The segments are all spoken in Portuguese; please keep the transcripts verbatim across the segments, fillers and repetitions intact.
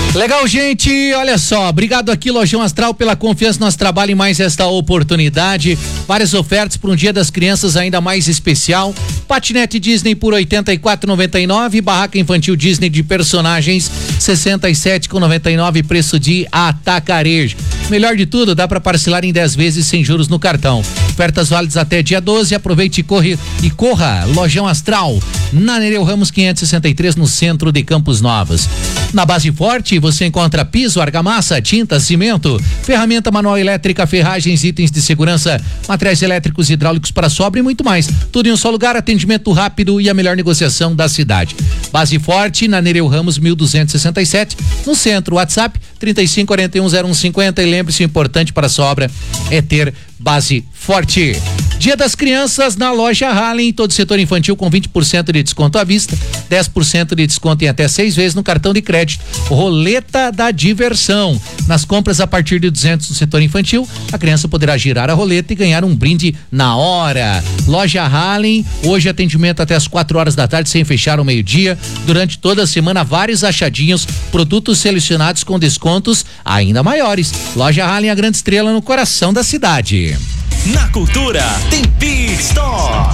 Legal, gente, olha só, obrigado aqui Lojão Astral pela confiança no nosso trabalho e mais esta oportunidade, várias ofertas para um dia das crianças ainda mais especial, patinete Disney por oitenta e quatro reais e noventa e nove centavos, barraca infantil Disney de personagens sessenta e sete reais e noventa e nove centavos, preço de atacarejo. Melhor de tudo, dá para parcelar em dez vezes sem juros no cartão. Ofertas válidas até dia doze, aproveite e corre e corra. Lojão Astral, na Nereu Ramos quinhentos e sessenta e três, no centro de Campos Novos. Na Base Forte você encontra piso, argamassa, tinta, cimento, ferramenta manual elétrica, ferragens, itens de segurança, materiais elétricos e hidráulicos para sua obra e muito mais. Tudo em um só lugar, atendimento rápido e a melhor negociação da cidade. Base Forte, na Nereu Ramos mil duzentos e sessenta e sete, no centro. WhatsApp trinta e cinco, quarenta e um, zero um cinquenta. E lembre-se, o importante para a sua obra é ter Base Forte. Dia das Crianças na loja Hallen, todo setor infantil com vinte por cento de desconto à vista, dez por cento de desconto em até seis vezes no cartão de crédito. Roleta da diversão. Nas compras a partir de duzentos no setor infantil, a criança poderá girar a roleta e ganhar um brinde na hora. Loja Hallen, hoje atendimento até as quatro horas da tarde, sem fechar ao meio-dia. Durante toda a semana, vários achadinhos, produtos selecionados com descontos ainda maiores. Loja Hallen, a grande estrela no coração da cidade. Na Cultura tem Pit Stop,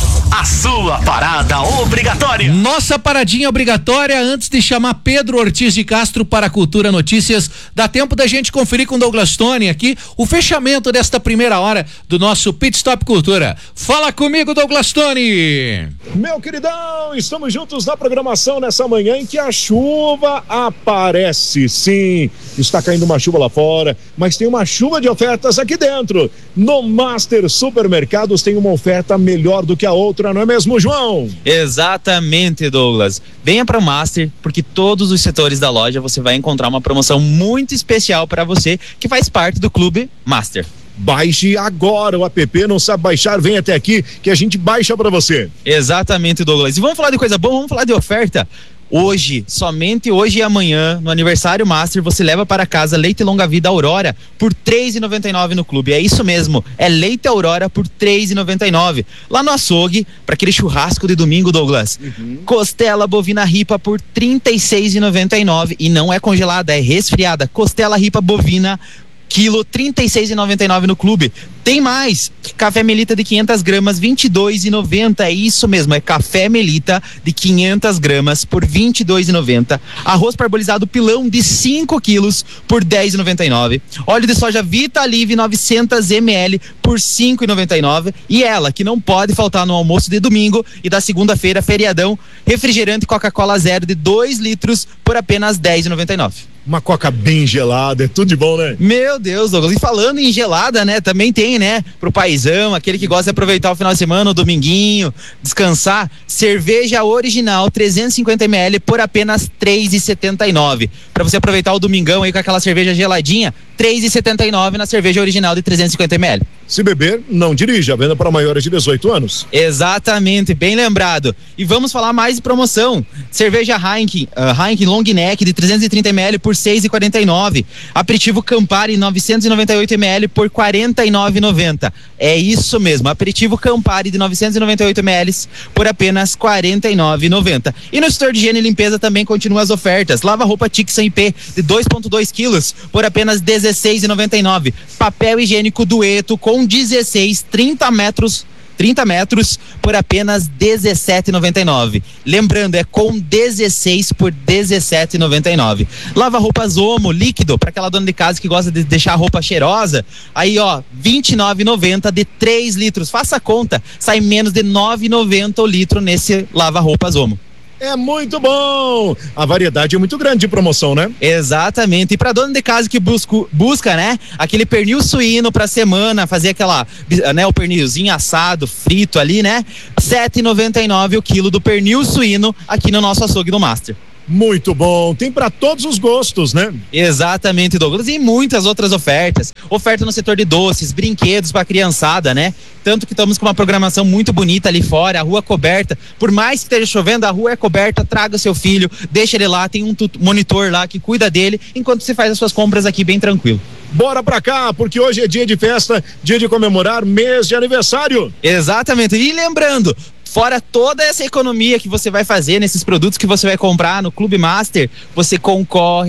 a sua parada obrigatória. Nossa paradinha obrigatória antes de chamar Pedro Ortiz de Castro para a Cultura Notícias. Dá tempo da gente conferir com Douglas Tony aqui o fechamento desta primeira hora do nosso Pit Stop Cultura. Fala comigo, Douglas Tony. Meu queridão, estamos juntos na programação nessa manhã em que a chuva aparece. Sim, está caindo uma chuva lá fora, mas tem uma chuva de ofertas aqui dentro. No Master Supermercados tem uma oferta melhor do que a outra, não é mesmo, João? Exatamente, Douglas. Venha para o Master, porque todos os setores da loja você vai encontrar uma promoção muito especial para você que faz parte do Clube Master. Baixe agora o app, não sabe baixar, vem até aqui que a gente baixa para você. Exatamente, Douglas. E vamos falar de coisa boa, vamos falar de oferta. Hoje, somente hoje e amanhã, no aniversário Master, você leva para casa leite longa vida Aurora por três reais e noventa e nove centavos no clube. É isso mesmo, é leite Aurora por três reais e noventa e nove centavos. Lá no açougue, para aquele churrasco de domingo, Douglas. Uhum. Costela bovina ripa por trinta e seis reais e noventa e nove centavos. E não é congelada, é resfriada. Costela ripa bovina quilo trinta e seis reais e noventa e nove centavos no clube. Tem mais, café Melita de quinhentas gramas, vinte e dois reais e noventa centavos. É isso mesmo, é café Melita de quinhentas gramas por vinte e dois reais e noventa centavos. Arroz parbolizado pilão de cinco quilos por dez reais e noventa e nove centavos. Óleo de soja Vitalive novecentos mililitros por cinco reais e noventa e nove centavos. E ela, que não pode faltar no almoço de domingo e da segunda-feira, feriadão, refrigerante Coca-Cola zero de dois litros por apenas dez reais e noventa e nove centavos. Uma coca bem gelada, é tudo de bom, né? Meu Deus, Douglas. E falando em gelada, né? Também tem, né? Pro paizão, aquele que gosta de aproveitar o final de semana, o dominguinho, descansar. Cerveja original, trezentos e cinquenta mililitros por apenas três reais e setenta e nove centavos. Pra você aproveitar o domingão aí com aquela cerveja geladinha, três reais e setenta e nove centavos na cerveja original de trezentos e cinquenta mililitros. Se beber, não dirija. Venda para maiores de dezoito anos. Exatamente, bem lembrado. E vamos falar mais de promoção. Cerveja Heineken, uh, Heineken Long Neck de trezentos e trinta mililitros por seis reais e quarenta e nove centavos. Aperitivo Campari novecentos e noventa e oito mililitros por quarenta e nove reais e noventa centavos. É isso mesmo, aperitivo Campari de novecentos e noventa e oito mililitros por apenas quarenta e nove reais e noventa centavos. E no setor de higiene e limpeza também continuam as ofertas. Lava roupa Tixan I P de dois vírgula dois quilos por apenas dezesseis reais e noventa e nove centavos. Papel higiênico Dueto com dezesseis, trinta metros trinta metros por apenas dezessete reais e noventa e nove centavos. Lembrando, é com dezesseis por dezessete reais e noventa e nove centavos. Lava roupas Omo líquido para aquela dona de casa que gosta de deixar a roupa cheirosa. Aí, ó, vinte e nove reais e noventa centavos de três litros. Faça a conta, sai menos de nove reais e noventa centavos o litro nesse lava roupas Omo. É muito bom! A variedade é muito grande de promoção, né? Exatamente. E pra dona de casa que busca, busca, né? Aquele pernil suíno pra semana, fazer aquela, né? O pernilzinho assado, frito ali, né? sete reais e noventa e nove centavos o quilo do pernil suíno aqui no nosso açougue do Master. Muito bom, tem para todos os gostos, né? Exatamente, Douglas, e muitas outras ofertas, oferta no setor de doces, brinquedos para criançada, né? Tanto que estamos com uma programação muito bonita ali fora, a rua coberta, por mais que esteja chovendo, a rua é coberta, traga seu filho, deixa ele lá, tem um monitor lá que cuida dele, enquanto você faz as suas compras aqui bem tranquilo. Bora pra cá, porque hoje é dia de festa, dia de comemorar mês de aniversário. Exatamente, e lembrando, fora toda essa economia que você vai fazer nesses produtos que você vai comprar no Clube Master, você concorre